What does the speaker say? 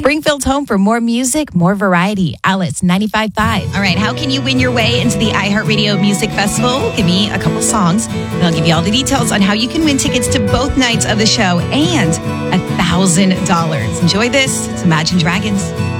Springfield's home for more music, more variety. Alice 95.5. All right, how can you win your way into the iHeartRadio Music Festival? Give me a couple songs, and I'll give you all the details on how you can win tickets to both nights of the show and $1,000. Enjoy this. It's Imagine Dragons.